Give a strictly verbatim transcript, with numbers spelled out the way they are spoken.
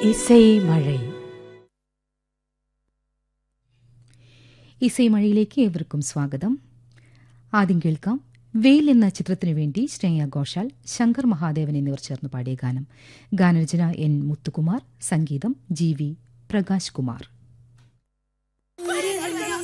ഇസൈമഴை. ഇസൈമഴയിലേക്ക് ഏവർക്കും സ്വാഗതം. ആദ്യം കേൾക്കാം വെയിൽ എന്ന ചിത്രത്തിനു വേണ്ടി ശ്രേയ ഘോഷാൽ, ശങ്കർ മഹാദേവൻ എന്നിവർ ചേർന്ന് പാടിയ ഗാനം. ഗാനരചന എൻ മുത്തുകുമാർ, സംഗീതം ജി വി പ്രകാശ് കുമാർ.